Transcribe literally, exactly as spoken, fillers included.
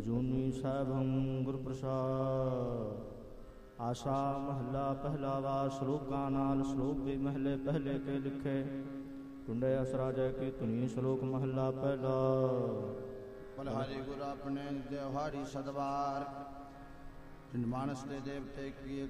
ਅਜੂਨੀ ਸੈਭੰ ਗੁਰ ਪ੍ਰਸਾਦ। ਆਸਾ ਮਹੱਲਾ ਪਹਿਲਾ ਵਾ ਸ਼ਲੋਕਾਂ ਨਾਲ ਸ਼ਲੋਕ ਵੀ ਮਹਲੇ ਪਹਿਲੇ ਕੇ ਲਿਖੇ। ਟੁੰਡੇ ਅਸਰਾ ਜੈ ਕੀ ਧੁਨੀ ਸ਼ਲੋਕ ਮਹੱਲਾ ਪਹਿਲਾ। ਬਲਿਹਾਰੀ ਗੁਰ ਆਪਣੇ ਦਿਵਹਾਰੀ ਸਦਵਾਰ। ਜਿਨ ਮਾਨਸ ਦੇ ਦੇਵਤੇ ਕੀਏ